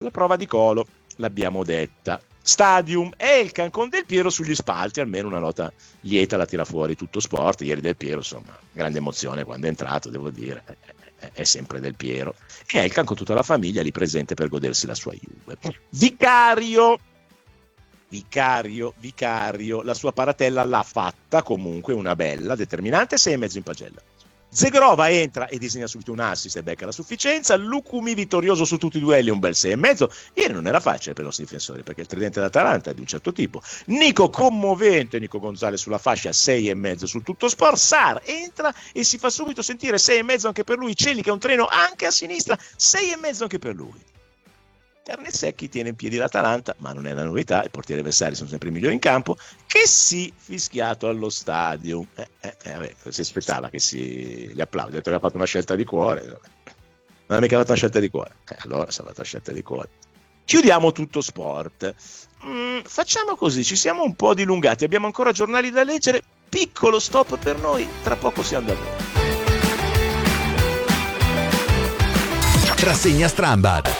La prova di Colo, l'abbiamo detta. Stadium, Elkann con Del Piero sugli spalti, almeno una nota lieta la tira fuori Tutto Sport. Ieri Del Piero, insomma, grande emozione quando è entrato, devo dire, è sempre Del Piero. E Elkann con tutta la famiglia lì presente per godersi la sua Juve. Vicario, la sua paratella l'ha fatta comunque una bella, determinante, 6,5 in pagella. Zegrova entra e disegna subito un assist e becca la sufficienza. Lucumi vittorioso su tutti i duelli, un bel 6,5. Ieri non era facile per i nostri difensori perché il tridente d'Atalanta è di un certo tipo. Nico commovente, Nico Gonzalez sulla fascia, 6,5 sul Tutto Sport. Sar entra e si fa subito sentire, 6,5 anche per lui. Celi che è un treno anche a sinistra, 6,5 anche per lui. Carnesecchi tiene in piedi l'Atalanta, ma non è una novità, i portieri avversari sono sempre i migliori in campo, che si fischiato allo stadio. Si aspettava che gli applaudi, ha detto che ha fatto una scelta di cuore, non ha mica fatto una scelta di cuore, allora si è fatta una scelta di cuore. Chiudiamo Tutto Sport, facciamo così, ci siamo un po' dilungati, abbiamo ancora giornali da leggere, piccolo stop per noi, tra poco siamo da voi. Rassegna Strambad.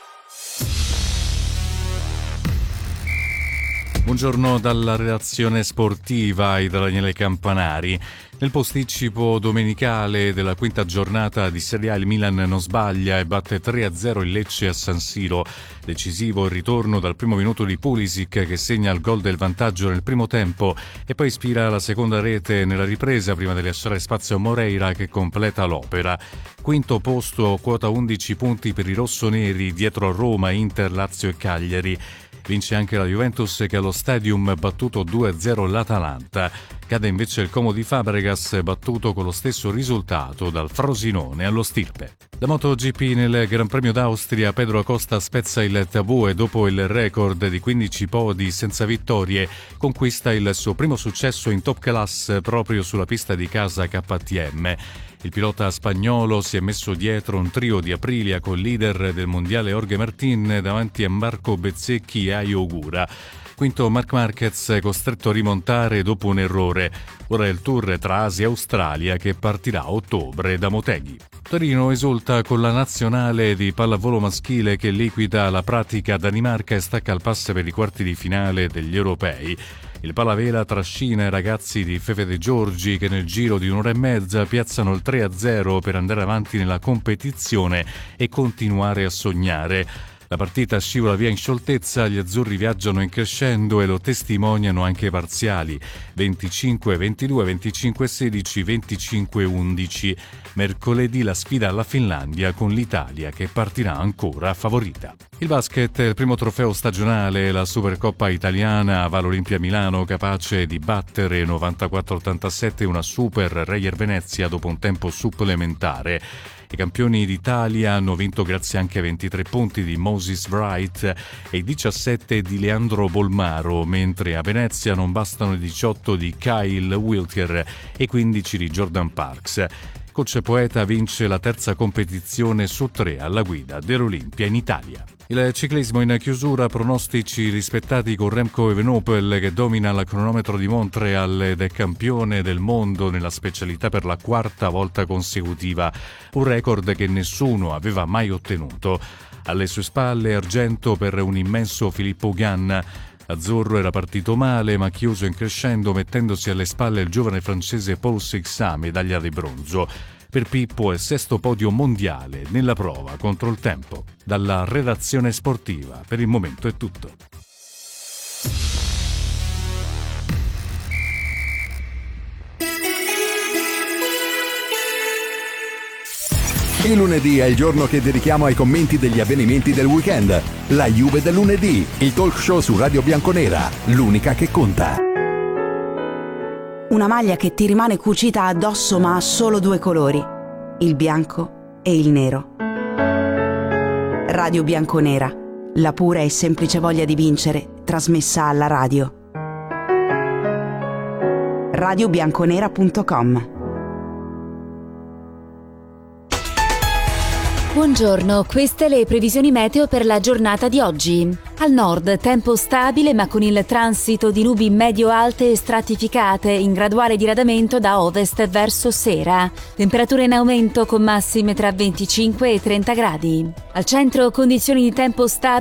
Buongiorno dalla redazione sportiva e da Daniele Campanari. Nel posticipo domenicale della quinta giornata di Serie A il Milan non sbaglia e batte 3-0 il Lecce a San Siro. Decisivo il ritorno dal primo minuto di Pulisic che segna il gol del vantaggio nel primo tempo e poi ispira la seconda rete nella ripresa prima di lasciare spazio a Moreira che completa l'opera. Quinto posto, quota 11 punti per i rossoneri dietro a Roma, Inter, Lazio e Cagliari. Vince anche la Juventus che allo Stadium battuto 2-0 l'Atalanta. Cade invece il Como di Fabregas battuto con lo stesso risultato dal Frosinone allo Stirpe. Da MotoGP nel Gran Premio d'Austria Pedro Acosta spezza il tabù e dopo il record di 15 podi senza vittorie conquista il suo primo successo in top class proprio sulla pista di casa KTM. Il pilota spagnolo si è messo dietro un trio di Aprilia con leader del mondiale Jorge Martin davanti a Marco Bezzecchi e Ayo Ogura. Quinto Marc Marquez costretto a rimontare dopo un errore. Ora è il tour tra Asia e Australia che partirà a ottobre da Motegi. Torino esulta con la nazionale di pallavolo maschile che liquida la pratica Danimarca e stacca il pass per i quarti di finale degli europei. Il Palavela trascina i ragazzi di Fefe De Giorgi che nel giro di un'ora e mezza piazzano il 3-0 per andare avanti nella competizione e continuare a sognare. La partita scivola via in scioltezza, gli azzurri viaggiano in crescendo e lo testimoniano anche i parziali 25-22, 25-16, 25-11. Mercoledì la sfida alla Finlandia con l'Italia che partirà ancora favorita. Il basket è il primo trofeo stagionale, la Supercoppa italiana va all'Olimpia Milano capace di battere 94-87 una Super Reyer Venezia dopo un tempo supplementare. I campioni d'Italia hanno vinto grazie anche ai 23 punti di Moses Wright e i 17 di Leandro Bolmaro, mentre a Venezia non bastano i 18 di Kyle Wiltjer e 15 di Jordan Parks. Coach Poeta vince la terza competizione su 3 alla guida dell'Olimpia in Italia. Il ciclismo in chiusura, pronostici rispettati con Remco Evenepoel che domina la cronometro di Montreal ed è campione del mondo nella specialità per la quarta volta consecutiva, un record che nessuno aveva mai ottenuto. Alle sue spalle argento per un immenso Filippo Ganna. Azzurro era partito male ma chiuso in crescendo mettendosi alle spalle il giovane francese Paul Sixat, medaglia di bronzo. Per Pippo è sesto podio mondiale nella prova contro il tempo. Dalla redazione sportiva per il momento è tutto. Il lunedì è il giorno che dedichiamo ai commenti degli avvenimenti del weekend. La Juve del lunedì, il talk show su Radio Bianconera, l'unica che conta. Una maglia che ti rimane cucita addosso ma ha solo 2 colori, il bianco e il nero. Radio Bianconera, la pura e semplice voglia di vincere, trasmessa alla radio. radiobianconera.com. Buongiorno, queste le previsioni meteo per la giornata di oggi. Al nord tempo stabile ma con il transito di nubi medio-alte e stratificate in graduale diradamento da ovest verso sera. Temperature in aumento con massime tra 25 e 30 gradi. Al centro condizioni di tempo stabile